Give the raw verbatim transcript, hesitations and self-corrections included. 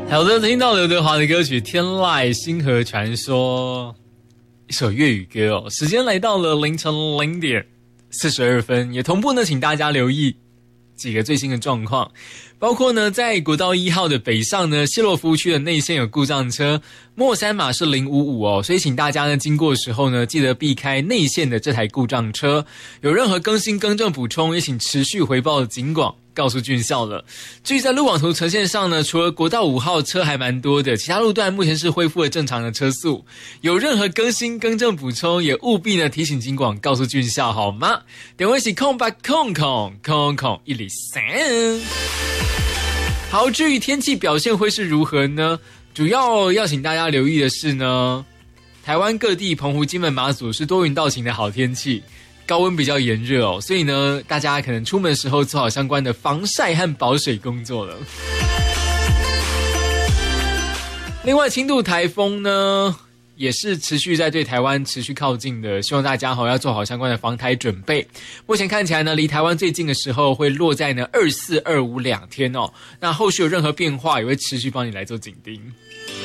好的，听到刘德华的歌曲《天籁星河传说》，一首粤语歌哦。时间来到了凌晨零点四十二分，也同步呢，请大家留意几个最新的状况，包括呢，在国道一号的北上呢，谢洛服务区的内线有故障车，莫山码是零五五哦，所以请大家呢经过的时候呢，记得避开内线的这台故障车。有任何更新更正补充，也请持续回报警广。告诉军校了。至于在路网图呈现上呢，除了国道五号车还蛮多的，其他路段目前是恢复了正常的车速。有任何更新更正补充，也务必呢提醒警广，告诉军校好吗？点位是空吧空空空空一里三。好，至于天气表现会是如何呢？主要要请大家留意的是呢，台湾各地澎湖、金门、马祖是多云到晴的好天气。高温比较炎热哦，所以呢，大家可能出门的时候做好相关的防晒和保水工作了。另外，轻度台风呢，也是持续在对台湾持续靠近的，希望大家好要做好相关的防台准备。目前看起来呢，离台湾最近的时候会落在呢二四二五两天哦。那后续有任何变化，也会持续帮你来做紧盯。